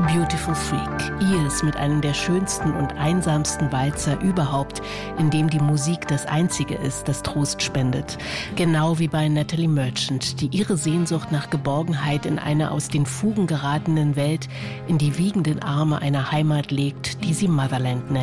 Beautiful Freak. Ears mit einem der schönsten und einsamsten Walzer überhaupt, in dem die Musik das Einzige ist, das Trost spendet. Genau wie bei Natalie Merchant, die ihre Sehnsucht nach Geborgenheit in einer aus den Fugen geratenen Welt in die wiegenden Arme einer Heimat legt, die sie Motherland nennt.